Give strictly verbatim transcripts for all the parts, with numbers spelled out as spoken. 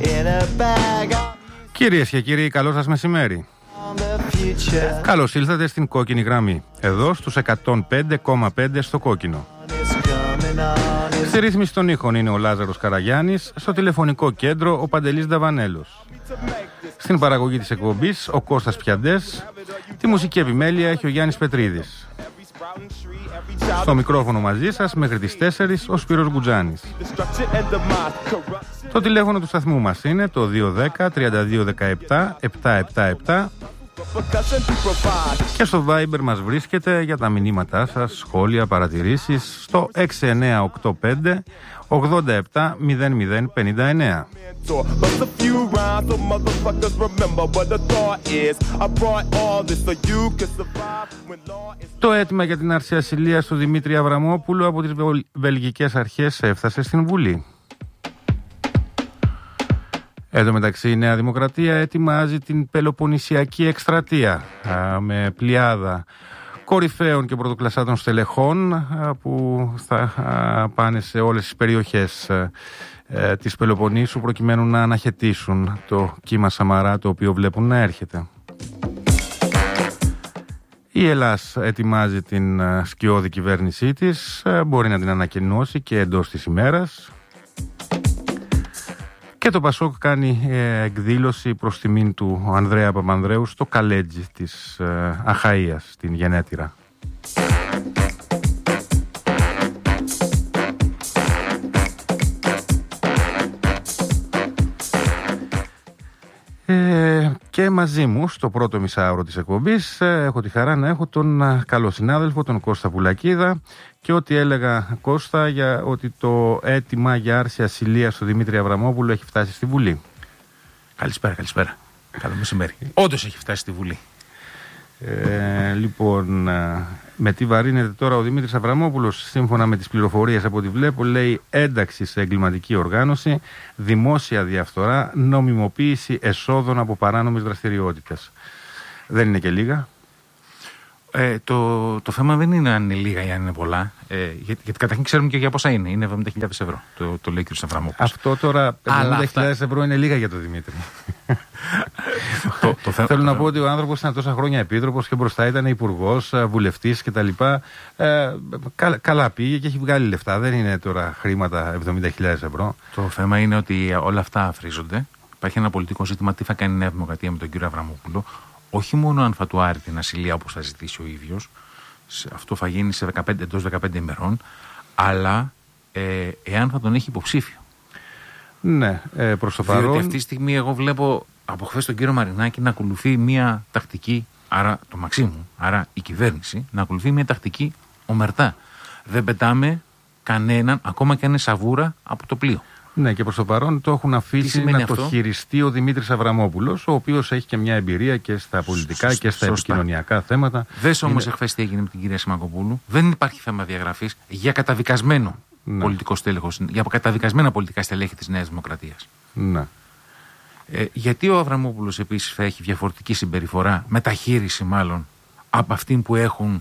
Κυρίες και κύριοι, καλό σας μεσημέρι. Καλώς ήλθατε στην κόκκινη γραμμή, εδώ στους εκατόν πέντε κόμμα πέντε στο κόκκινο. Στη ρύθμιση των ήχων είναι ο Λάζαρος Καραγιάννης, στο τηλεφωνικό κέντρο ο Παντελής Νταβανέλος. Στην παραγωγή της εκπομπής ο Κώστας Πιαντές, τη μουσική επιμέλεια έχει ο Γιάννης Πετρίδης. Στο μικρόφωνο μαζί σας μέχρι τις τέσσερις ο Σπύρος Γκουτζάνης. Το τηλέφωνο του σταθμού μας είναι το δύο ένα μηδέν τρία δύο ένα επτά επτά επτά επτά και στο Viber μας βρίσκεται για τα μηνύματά σας, σχόλια, παρατηρήσεις στο έξι εννιά οκτώ πέντε ογδόντα επτά μηδέν μηδέν πενήντα εννέα. Το αίτημα για την άρση ασυλίας του Δημήτρη Αβραμόπουλου από τις βελγικές αρχές έφτασε στην Βουλή. Εν τω μεταξύ η Νέα Δημοκρατία ετοιμάζει την Πελοποννησιακή εκστρατεία με πλειάδα κορυφαίων και πρωτοκλασσάτων στελεχών που θα πάνε σε όλες τις περιοχές της Πελοποννήσου προκειμένου να αναχαιτήσουν το κύμα Σαμαρά το οποίο βλέπουν να έρχεται. Η Ελλάς ετοιμάζει την σκιώδη κυβέρνησή της, μπορεί να την ανακοινώσει και εντός της ημέρας. Και το Πασόκ κάνει ε, εκδήλωση προς τιμήν του Ανδρέα Παπανδρέου στο Καλέτζι της ε, Αχαΐας, στην Γενέτειρα. Ε, και μαζί μου στο πρώτο μισάωρο της εκπομπής ε, έχω τη χαρά να έχω τον ε, καλό συνάδελφο, τον Κώστα Πουλακίδα, και ό,τι έλεγα, Κώστα, για ότι το αίτημα για άρση ασυλίας του Δημήτρη Αβραμόπουλου έχει φτάσει στη Βουλή. Καλησπέρα, καλησπέρα. Καλό μεσημέρι. Όντως έχει φτάσει στη Βουλή. Ε, λοιπόν, με τι βαρύνεται τώρα ο Δημήτρης Αβραμόπουλος? Σύμφωνα με τις πληροφορίες από ό,τι βλέπω, λέει ένταξη σε εγκληματική οργάνωση, δημόσια διαφθορά, νομιμοποίηση εσόδων από παράνομες δραστηριότητες. Δεν είναι και λίγα. Ε, το, το θέμα δεν είναι αν είναι λίγα ή αν είναι πολλά. Ε, γιατί, γιατί καταρχήν ξέρουμε και για πόσα είναι. Είναι εβδομήντα χιλιάδες ευρώ. Το, το λέει ο κ. Αβραμόπουλος. Αυτό τώρα, εβδομήντα χιλιάδες ευρώ είναι λίγα για τον Δημήτρη. το, το θέμα, Θέλω το να πω ότι ο άνθρωπος ήταν τόσα χρόνια επίτροπος και μπροστά ήταν υπουργός, βουλευτής κτλ. Ε, κα, καλά πήγε και έχει βγάλει λεφτά. Δεν είναι τώρα χρήματα εβδομήντα χιλιάδες ευρώ. Το θέμα είναι ότι όλα αυτά αφρίζονται. Υπάρχει ένα πολιτικό ζήτημα τι θα κάνει η Νέα Δημοκρατία με τον κ. Αβραμόπουλο. Όχι μόνο αν θα του άρει την ασυλία όπως θα ζητήσει ο ίδιος, αυτό θα γίνει σε δεκαπέντε, εντός δεκαπέντε ημερών, αλλά ε, εάν θα τον έχει υποψήφιο. Ναι, ε, προς το παρόν. Διότι αυτή τη στιγμή εγώ βλέπω από χθες τον κύριο Μαρινάκη να ακολουθεί μια τακτική, άρα το Μαξίμου, άρα η κυβέρνηση, να ακολουθεί μια τακτική ομερτά. Δεν πετάμε κανέναν, ακόμα και αν είναι σαβούρα, από το πλοίο. Ναι, και προς το παρόν το έχουν αφήσει να αυτό? το χειριστεί ο Δημήτρης Αβραμόπουλος, ο οποίος έχει και μια εμπειρία και στα πολιτικά Σωστά. και στα επικοινωνιακά θέματα. Δες όμως είναι... εχθές τι έγινε με την κυρία Σιμακοπούλου. Δεν υπάρχει θέμα διαγραφής για καταδικασμένο ναι. πολιτικό στέλεχος, για καταδικασμένα πολιτικά στελέχη της Νέας Δημοκρατίας. Ναι. Ε, γιατί ο Αβραμόπουλος επίσης θα έχει διαφορετική συμπεριφορά, μεταχείριση μάλλον, από αυτήν που έχουν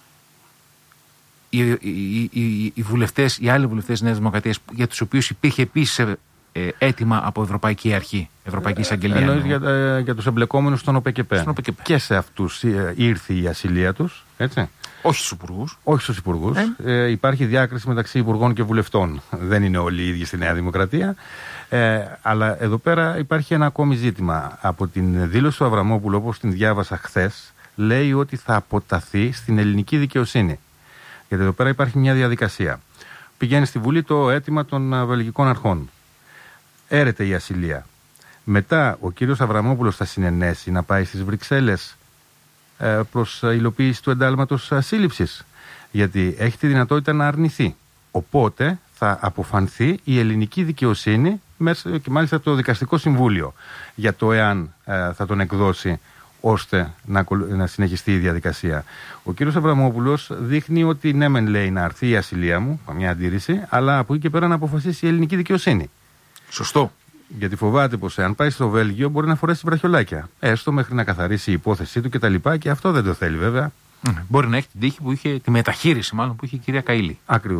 Οι, οι, οι, οι βουλευτές, οι άλλοι βουλευτές της Νέας Δημοκρατίας, για τους οποίους υπήρχε επίσης ε, ε, αίτημα από Ευρωπαϊκή Αρχή, Ευρωπαϊκή Εισαγγελία. Εννοείς για, ε, για τους εμπλεκόμενους στον ΟΠΕΚΕΠΕ. Και σε αυτούς ε, ήρθε η ασυλία τους, έτσι. Όχι στους υπουργούς. Όχι στους υπουργούς. Ε? Ε, υπάρχει διάκριση μεταξύ υπουργών και βουλευτών. Δεν είναι όλοι οι ίδιοι στη Νέα Δημοκρατία. Ε, αλλά εδώ πέρα υπάρχει ένα ακόμη ζήτημα. Από την δήλωση του Αβραμόπουλου, όπως την διάβασα χθες, λέει ότι θα αποταθεί στην ελληνική δικαιοσύνη. Γιατί εδώ πέρα υπάρχει μια διαδικασία. Πηγαίνει στη Βουλή το αίτημα των βελγικών αρχών. Έρεται η ασυλία. Μετά ο κύριος Αβραμόπουλος θα συνενέσει να πάει στις Βρυξέλλες ε, προς υλοποίηση του εντάλματος σύλληψης. Γιατί έχει τη δυνατότητα να αρνηθεί. Οπότε θα αποφανθεί η ελληνική δικαιοσύνη και μάλιστα το Δικαστικό Συμβούλιο για το εάν ε, θα τον εκδώσει ώστε να, να συνεχιστεί η διαδικασία. Ο κύριος Αβραμόπουλος δείχνει ότι ναι μεν λέει να αρθεί η ασυλία μου, καμιά αντίρρηση, αλλά από εκεί και πέρα να αποφασίσει η ελληνική δικαιοσύνη. Σωστό. Γιατί φοβάται πως εάν πάει στο Βέλγιο μπορεί να φορέσει βραχιολάκια. Έστω μέχρι να καθαρίσει η υπόθεσή του κτλ. Και, και αυτό δεν το θέλει βέβαια. Mm. Μπορεί να έχει την τύχη που είχε, τη μεταχείριση μάλλον που είχε η κυρία Καΐλη. Ακριβώς.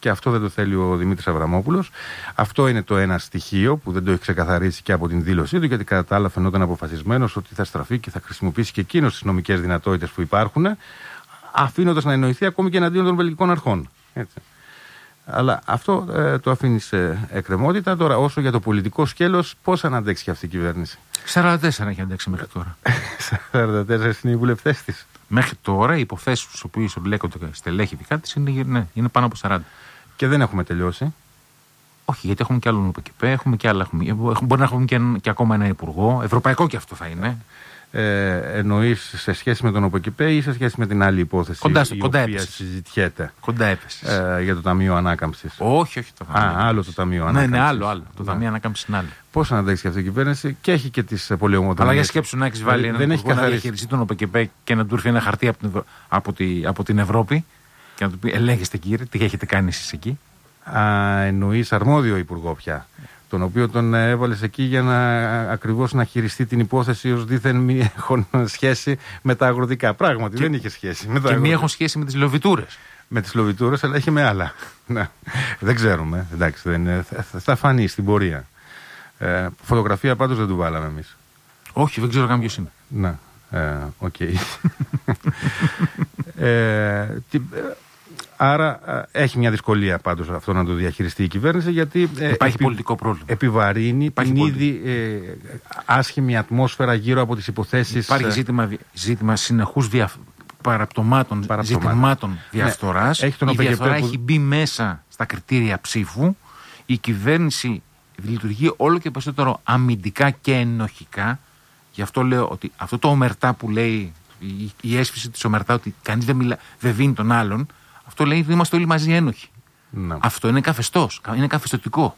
και αυτό δεν το θέλει ο Δημήτρης Αβραμόπουλος. Αυτό είναι το ένα στοιχείο που δεν το έχει ξεκαθαρίσει και από την δήλωσή του, γιατί κατά τα άλλα φαινόταν αποφασισμένος ότι θα στραφεί και θα χρησιμοποιήσει και εκείνος τις νομικές δυνατότητες που υπάρχουν, αφήνοντας να εννοηθεί ακόμη και εναντίον των βελγικών αρχών. Έτσι. Αλλά αυτό ε, το αφήνει σε εκκρεμότητα. Τώρα, όσο για το πολιτικό σκέλος, πώς αν αντέξει και αυτή η κυβέρνηση? σαράντα τέσσερα έχει αντέξει μέχρι τώρα. σαράντα τέσσερα είναι οι βουλευτές της. Μέχρι τώρα οι υποθέσεις στους οποίους εμπλέκονται στελέχη δικά της είναι, ναι, είναι πάνω από σαράντα. Και δεν έχουμε τελειώσει. Όχι, γιατί έχουμε και άλλον ΟΠΚΠ, έχουμε και άλλα. Έχουμε, μπορεί να έχουμε και, και ακόμα ένα υπουργό. Ευρωπαϊκό και αυτό θα είναι. Ε, εννοείς σε σχέση με τον ΟΠΚΠ ή σε σχέση με την άλλη υπόθεση κοντά, η κοντά οποία έπεσες. Συζητιέται κοντά έπεσες. Ε, για το Ταμείο Ανάκαμψης? Όχι, όχι το Ταμείο. Α, άλλο το Ταμείο Ανάκαμψης. Ναι, ναι, άλλο, άλλο. Το Ταμείο Ανάκαμψης είναι άλλο. Πώς αναδείξει αυτή η κυβέρνηση και έχει και τις πολεομοδομίες. Αλλά για σκέψου να έχεις βάλει έναν υπουργό να διαχειριστεί τον ΟΠΚΠ και να του έρθει ένα χαρτί από την, Ευρω... από, τη... από την Ευρώπη και να του πει: ελέγχεστε κύριε, τι έχετε κάνει εσείς εκεί? Α, εννοείς αρμόδιο υπουργό πια, τον οποίο τον έβαλες εκεί για να ακριβώς να χειριστεί την υπόθεση ως δήθεν μη έχουν σχέση με τα αγροτικά. Πράγματι και, δεν είχε σχέση με τα και αγροτικά. μη έχουν σχέση με τις λοβιτούρες. Με τις λοβιτούρες, αλλά έχει με άλλα. Να. Δεν ξέρουμε. Εντάξει, δεν είναι, θα, θα φανεί στην πορεία. Ε, φωτογραφία πάντως δεν του βάλαμε εμείς. Όχι, δεν ξέρω καν ποιος είναι. Να, οκ. Ε, okay. ε, τι, Άρα έχει μια δυσκολία πάντως αυτό να το διαχειριστεί η κυβέρνηση, γιατί υπάρχει επι, πολιτικό πρόβλημα. Επιβαρύνει υπάρχει την ήδη ε, άσχημη ατμόσφαιρα γύρω από τις υποθέσεις. Υπάρχει ζήτημα, ζήτημα συνεχούς δια, παραπτωμάτων, ζητημάτων διαφθοράς. Ναι, η διαφθορά που... έχει μπει μέσα στα κριτήρια ψήφου. Η κυβέρνηση λειτουργεί όλο και περισσότερο αμυντικά και ενοχικά. Γι' αυτό λέω ότι αυτό το ομερτά που λέει, η, η έσφυση της ομερτά, ότι κανείς δεν, μιλά, δεν δίνει τον άλλον. Αυτό λέει ότι είμαστε όλοι μαζί ένοχοι. Να. Αυτό είναι καθεστώς, είναι καθεστωτικό.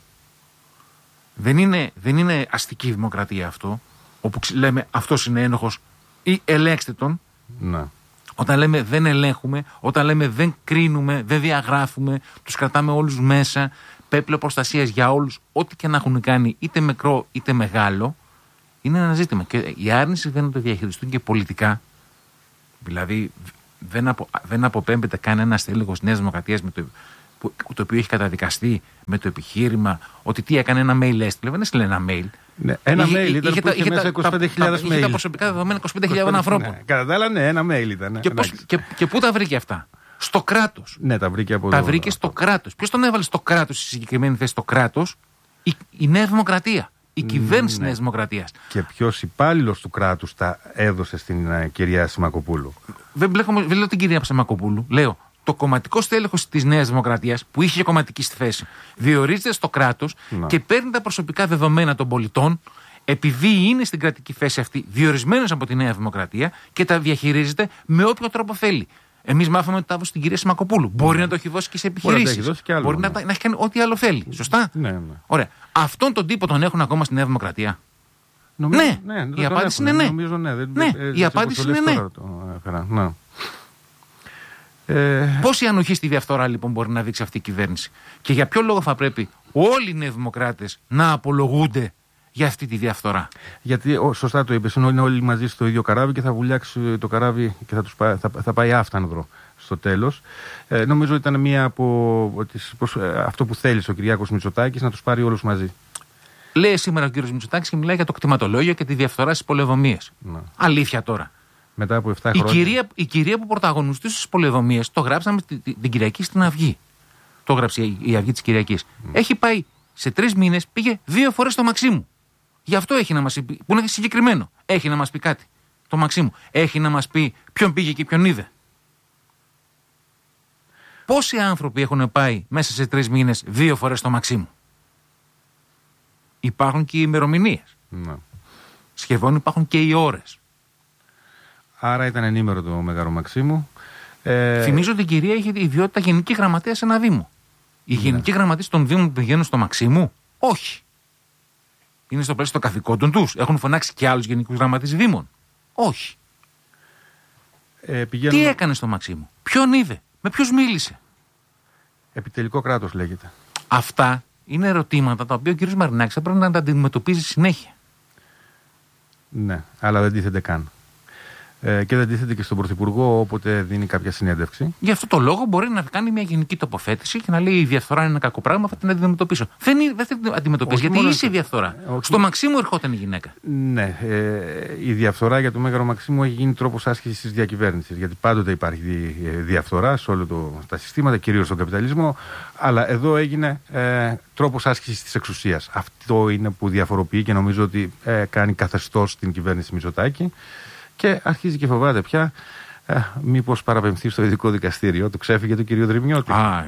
Δεν είναι, δεν είναι αστική δημοκρατία αυτό, όπου λέμε αυτός είναι ένοχος ή ελέγξτε τον. Να. Όταν λέμε δεν ελέγχουμε, όταν λέμε δεν κρίνουμε, δεν διαγράφουμε, τους κρατάμε όλους μέσα, πέπλο προστασίας για όλους, ό,τι και να έχουν κάνει, είτε μικρό είτε μεγάλο, είναι ένα ζήτημα. Και η άρνηση δεν το διαχειριστούν και πολιτικά. Δηλαδή, δεν, απο, δεν αποπέμπεται κανένα στέλεχος Νέας Δημοκρατίας με το, που, το οποίο έχει καταδικαστεί με το επιχείρημα ότι τι έκανε, ένα mail έστειλε. Δεν έστειλε ένα mail. Ναι, ένα είχε, mail ήταν είχε, που είχε, είχε μέσα είκοσι πέντε χιλιάδες mail. Είχε τα προσωπικά δεδομένα είκοσι πέντε χιλιάδες ανθρώπων. Ναι, κατά τα άλλα, ναι, ένα mail ήταν. Ναι, και, πώς, και, και πού τα βρήκε αυτά? Στο κράτος. Ναι, τα βρήκε από Τα εδώ, βρήκε στο κράτος. Ποιος τον έβαλε στο κράτος, στη συγκεκριμένη θέση στο κράτος? Η, η Νέα Δημοκρατία. Η κυβέρνηση ναι. Νέας Δημοκρατίας. Και ποιος υπάλληλος του κράτους τα έδωσε στην uh, κυρία Σιμακοπούλου? Δεν, μπλέκομαι, δεν λέω την κυρία Σιμακοπούλου. Λέω το κομματικό στέλεχος της Νέας Δημοκρατίας, που είχε και κομματική στη θέση, διορίζεται στο κράτος να. Και παίρνει τα προσωπικά δεδομένα των πολιτών, επειδή είναι στην κρατική θέση αυτή, διορισμένος από τη Νέα Δημοκρατία, και τα διαχειρίζεται με όποιο τρόπο θέλει. Εμείς μάθαμε ότι τα έδωσε στην κυρία Σιμακοπούλου. Μπορεί να το έχει δώσει και σε επιχειρήσεις. Μπορεί, άλλο, Μπορεί ναι. να, να έχει κάνει ό,τι άλλο θέλει. Σωστά. Ναι, ναι. Ωραία. Αυτόν τον τύπο τον έχουν ακόμα στη Νέα Δημοκρατία? Νομίζω, ναι. ναι. Η απάντηση είναι ναι. Νομίζω, ναι. Δεν, ναι. Ε, η απάντηση είναι ναι. Το ναι. Ε... Πόση ανοχή στη διαφθορά λοιπόν μπορεί να δείξει αυτή η κυβέρνηση? Και για ποιο λόγο θα πρέπει όλοι οι νέοι δημοκράτες να απολογούνται για αυτή τη διαφθορά? Γιατί, ο, σωστά το είπες, είναι όλοι μαζί στο ίδιο καράβι και θα βουλιάξει το καράβι και θα, τους πάει, θα, θα πάει άφτανδρο στο τέλος. Ε, νομίζω ήταν μία από τις, προς, ε, αυτό που θέλησε ο Κυριάκος Μητσοτάκης, να τους πάρει όλους μαζί. Λέει σήμερα ο κύριος Μητσοτάκης και μιλάει για το κτηματολόγιο και τη διαφθορά στις πολεοδομίες. Αλήθεια τώρα. Μετά από επτά η χρόνια. Κυρία, η κυρία που πρωταγωνιστούσε στις πολεοδομίες, το γράψαμε την, την Κυριακή στην Αυγή. Το γράψε η, η Αυγή της Κυριακής. Mm. Έχει πάει σε τρεις μήνες, πήγε δύο φορές στο Μαξίμου. Γι' αυτό έχει να μας πει, που είναι συγκεκριμένο, έχει να μας πει κάτι. Το Μαξίμου. Έχει να μας πει ποιον πήγε και ποιον είδε. Πόσοι άνθρωποι έχουν πάει μέσα σε τρεις μήνες δύο φορές στο Μαξίμου? Υπάρχουν και οι ημερομηνίες. Mm. Σχεδόν υπάρχουν και οι ώρες. Άρα ήταν ενήμερο το Μέγαρο Μαξίμου. Ε... Θυμίζω ότι η κυρία είχε ιδιότητα γενική γραμματέα σε ένα Δήμο. Οι ναι. γενικοί γραμματείς των Δήμων που πηγαίνουν στο Μαξίμου, όχι. Είναι στο πλαίσιο των καθηκόντων τους. Έχουν φωνάξει και άλλους γενικούς γραμματείς Δήμων. Όχι. Ε, πηγαίνουν... Τι έκανε στο Μαξίμου? Ποιον είδε? Με ποιους μίλησε? Επιτελικό κράτος λέγεται. Αυτά είναι ερωτήματα τα οποία ο κ. Μαρινάκης θα πρέπει να τα αντιμετωπίζει συνέχεια. Ναι, αλλά δεν τίθενται καν. ε, και δεν τίθεται και στον Πρωθυπουργό όποτε δίνει κάποια συνέντευξη. Γι' αυτό το λόγο μπορεί να κάνει μια γενική τοποθέτηση και να λέει η διαφθορά είναι ένα κακό πράγμα, θα την αντιμετωπίσω. Δεν, είναι, δεν την αντιμετωπίζει, γιατί μόνο... είσαι η διαφθορά. Όχι. Στο Μαξίμου ερχόταν η γυναίκα. Ναι, ε, η διαφθορά για το Μέγαρο Μαξίμου έχει γίνει τρόπος άσκησης της διακυβέρνησης. Γιατί πάντοτε υπάρχει διαφθορά σε όλα τα συστήματα, κυρίως στον καπιταλισμό. Αλλά εδώ έγινε ε, τρόπος άσκησης της εξουσίας. Αυτό είναι που διαφοροποιεί και νομίζω ότι ε, κάνει καθεστώς στην κυβέρνηση Μητσοτάκη. Και αρχίζει και φοβάται πια ε, μήπως παραπεμφθεί στο ειδικό δικαστήριο. Το ξέφυγε του κυρίου Δρυμιώτη. Α,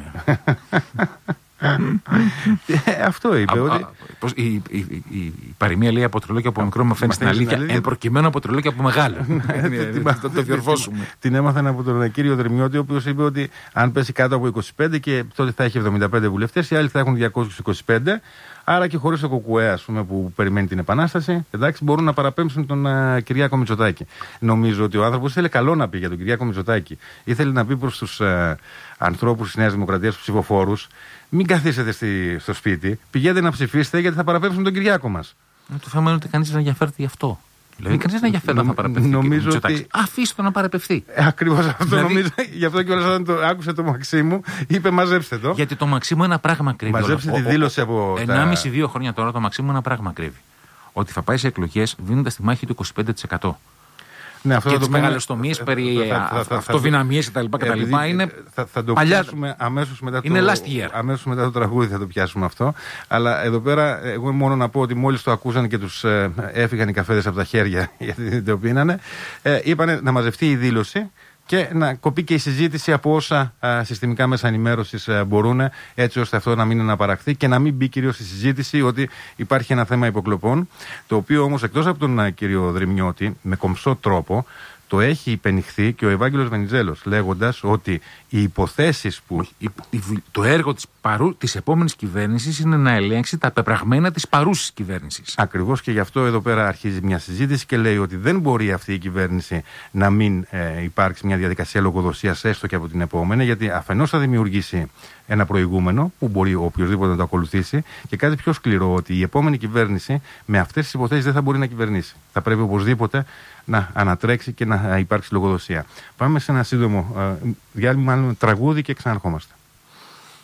ε, αυτό είπε. Α, ότι... α, πώς, η, η, η, η παροιμία λέει από τρελό και από μικρό μαθαίνει στην αλήθεια. Εν προκειμένου από τρελό και από μεγάλο. Θα το διορθώσουμε. Την έμαθαν από τον κύριο Δρυμιώτη, ο οποίος είπε ότι αν πέσει κάτω από είκοσι πέντε και τότε θα έχει εβδομήντα πέντε βουλευτές, οι άλλοι θα έχουν διακόσιους είκοσι πέντε. Άρα και χωρίς το Κουκουέ, ας πούμε, που περιμένει την Επανάσταση, εντάξει, μπορούν να παραπέμψουν τον uh, Κυριάκο Μητσοτάκη. Νομίζω ότι ο άνθρωπος ήθελε καλό να πει για τον Κυριάκο Μητσοτάκη. Ήθελε να πει προς τους uh, ανθρώπους της Νέας Δημοκρατίας, τους ψηφοφόρους, μην καθίσετε στη, στο σπίτι, πηγαίνετε να ψηφίσετε γιατί θα παραπέμψουν τον Κυριάκο μας. Το θέμα είναι ότι κανείς δεν ενδιαφέρεται γι' αυτό. Δηλαδή, κανείς δεν ενδιαφέρεται να θα παραπευθεί. Νομίζω ότι... Αφήστε το να παραπευθεί. Ε, ακριβώς αυτό δηλαδή... νομίζω. Γι' αυτό και όταν το άκουσε το Μαξίμου, είπε μαζέψτε το. Γιατί το Μαξίμου ένα πράγμα κρύβει. Μαζέψτε τη δήλωση από. ενάμιση δύο χρόνια τώρα το Μαξίμου ένα πράγμα κρύβει. Ότι θα πάει σε εκλογές δίνοντας τη μάχη του είκοσι πέντε τοις εκατό. Ναι, αυτό και τις μεγαλοστομίες περί αυτοβυναμίες κτλ. Είναι θα, θα το παλιά... πιάσουμε αμέσως μετά, είναι το, last year. αμέσως μετά το τραγούδι θα το πιάσουμε αυτό. Αλλά εδώ πέρα εγώ μόνο να πω ότι μόλις το ακούσαν και τους ε, έφυγαν οι καφέδες από τα χέρια γιατί το πίνανε, ε, είπανε να μαζευτεί η δήλωση και να κοπεί και η συζήτηση από όσα α, συστημικά μέσα ενημέρωσης α, μπορούν, έτσι ώστε αυτό να μην αναπαραχθεί και να μην μπει κυρίως στη συζήτηση ότι υπάρχει ένα θέμα υποκλοπών, το οποίο όμως εκτός από τον α, κύριο Δρυμιώτη, με κομψό τρόπο, το έχει υπενηχθεί και ο Ευάγγελος Βενιζέλος, λέγοντας ότι οι υποθέσεις που... Το έργο της, παρού... της επόμενης κυβέρνησης είναι να ελέγξει τα πεπραγμένα της παρούσης κυβέρνησης. Ακριβώς, και γι' αυτό εδώ πέρα αρχίζει μια συζήτηση και λέει ότι δεν μπορεί αυτή η κυβέρνηση να μην ε, υπάρξει μια διαδικασία λογοδοσίας έστω και από την επόμενη, γιατί αφενός θα δημιουργήσει ένα προηγούμενο που μπορεί οποιοδήποτε να το ακολουθήσει, και κάτι πιο σκληρό, ότι η επόμενη κυβέρνηση με αυτές τις υποθέσεις δεν θα μπορεί να κυβερνήσει. Θα πρέπει οπωσδήποτε να ανατρέξει και να υπάρξει λογοδοσία. Πάμε σε ένα σύντομο ε, διάλειμμα, μάλλον τραγούδι, και ξαναρχόμαστε.